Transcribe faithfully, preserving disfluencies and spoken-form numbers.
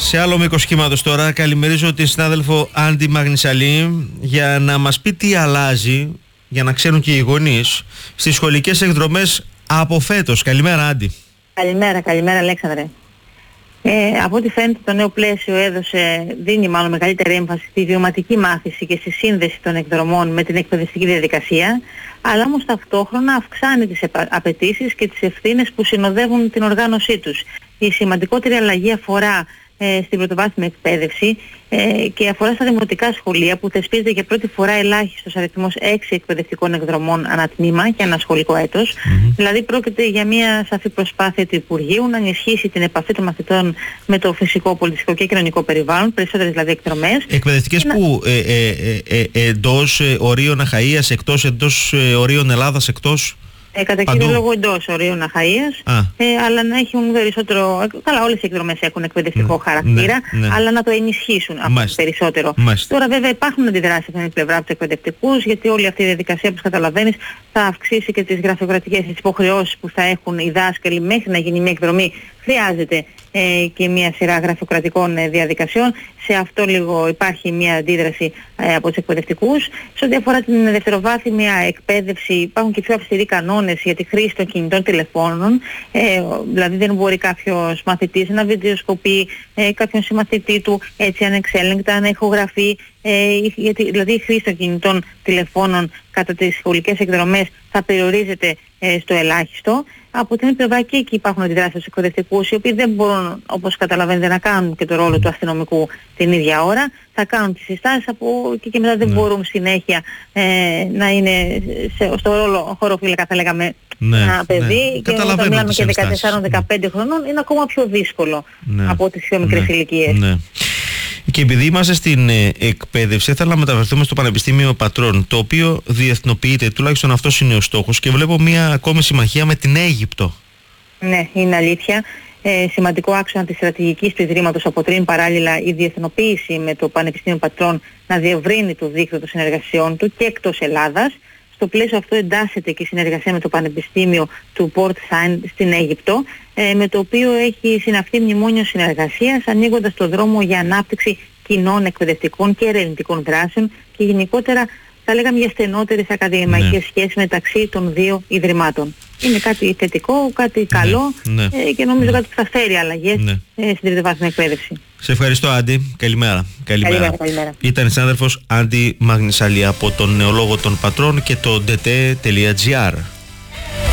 Σε άλλο μήκος κύματος τώρα, καλημερίζω την συνάδελφο Άντι Μαγνησαλή για να μας πει τι αλλάζει, για να ξέρουν και οι γονείς, στις σχολικές εκδρομές από φέτος. Καλημέρα, Άντι. Καλημέρα, καλημέρα Αλέξανδρε. Ε, από ό,τι φαίνεται το νέο πλαίσιο έδωσε, δίνει μάλλον μεγαλύτερη έμφαση στη βιωματική μάθηση και στη σύνδεση των εκδρομών με την εκπαιδευτική διαδικασία, αλλά όμως ταυτόχρονα αυξάνει τις απαιτήσεις και τις ευθύνες που συνοδεύουν την οργάνωσή τους. Η σημαντικότερη αλλαγή αφορά ε, στην πρωτοβάθμια εκπαίδευση ε, και αφορά στα δημοτικά σχολεία που θεσπίζεται για πρώτη φορά ελάχιστος αριθμός έξι εκπαιδευτικών εκδρομών ανά τμήμα και ένα σχολικό έτος. Mm-hmm. Δηλαδή πρόκειται για μια σαφή προσπάθεια του Υπουργείου να ενισχύσει την επαφή των μαθητών με το φυσικό, πολιτιστικό και κοινωνικό περιβάλλον, περισσότερες δηλαδή εκδρομές. Εκπαιδευτικές να... που ε, ε, ε, ε, εντός ε, ορίων Αχαΐας, εκτός εντός ε, ορίων Ελλάδας, εκτός... Ε, κατά κύριο λόγο εντός ορίων Αχαΐας, ε, αλλά να έχουν περισσότερο, καλά όλες οι εκδρομές έχουν εκπαιδευτικό mm, χαρακτήρα, ναι, ναι. αλλά να το ενισχύσουν αυτό περισσότερο. Μάλιστα. Τώρα βέβαια υπάρχουν αντιδράσεις από την πλευρά τους εκπαιδευτικούς, γιατί όλη αυτή η διαδικασία, όπως καταλαβαίνεις, θα αυξήσει και τις γραφειοκρατικές τις υποχρεώσεις που θα έχουν οι δάσκαλοι μέχρι να γίνει μια εκδρομή. Χρειάζεται ε, και μια σειρά γραφειοκρατικών ε, διαδικασιών. Σε αυτό λίγο υπάρχει μια αντίδραση ε, από τους εκπαιδευτικούς. Σε ό,τι αφορά την δευτεροβάθμια εκπαίδευση υπάρχουν και πιο αυστηροί κανόνες για τη χρήση των κινητών τηλεφώνων. Ε, δηλαδή δεν μπορεί κάποιος μαθητής να βιντεοσκοπεί ε, κάποιον συμμαθητή του έτσι ανεξέλεγκτα, να ηχογραφεί. Ε, γιατί, δηλαδή η χρήση των κινητών τηλεφώνων κατά τις σχολικές εκδρομές θα περιορίζεται ε, στο ελάχιστο. Από την πλευρά και εκεί υπάρχουν αντιδράσεις στους εκπαιδευτικούς, οι οποίοι δεν μπορούν, όπως καταλαβαίνετε, να κάνουν και το ρόλο του αστυνομικού την ίδια ώρα. Θα κάνουν τις συστάσεις από εκεί και μετά δεν ναι. μπορούν συνέχεια ε, να είναι σε, στο ρόλο χωροφύλακα, θα λέγαμε, ναι, ένα παιδί. Ναι. Και όταν μιλάμε και δεκατέσσερα δεκαπέντε χρονών είναι ακόμα πιο δύσκολο ναι. από τις πιο μικρές ναι. ηλικίες. Ναι. Και επειδή είμαστε στην ε, εκπαίδευση, ήθελα να μεταφερθούμε στο Πανεπιστήμιο Πατρών, το οποίο διεθνοποιείται, τουλάχιστον αυτός είναι ο στόχος, και βλέπω μια ακόμη συμμαχία με την Αίγυπτο. Ναι, είναι αλήθεια. Ε, σημαντικό άξονα της στρατηγικής του Ιδρύματος αποτελεί παράλληλα η διεθνοποίηση με το Πανεπιστήμιο Πατρών να διευρύνει το δίκτυο των συνεργασιών του και εκτός Ελλάδας. Στο πλαίσιο αυτό εντάσσεται και η συνεργασία με το Πανεπιστήμιο του Port Said στην Αίγυπτο, ε, με το οποίο έχει συναυθεί μνημόνιο συνεργασίας, ανοίγοντας το δρόμο για ανάπτυξη κοινών εκπαιδευτικών και ερευνητικών δράσεων και γενικότερα θα λέγαμε για στενότερες ακαδημαϊκές ναι. σχέσεις μεταξύ των δύο ιδρυμάτων. Είναι κάτι θετικό, κάτι ναι. καλό ναι. Ε, και νομίζω ναι. κάτι που θα φέρει αλλαγές ναι. ε, στην τριτοβάθμια εκπαίδευση. Σε ευχαριστώ, Άντι. Καλημέρα. Καλημέρα. Καλημέρα, καλημέρα. Ήταν η συνάδελφος Άντι Μαγνησαλή από τον νεολόγο των Πατρών και το ντε τι τελεία τζι άρ.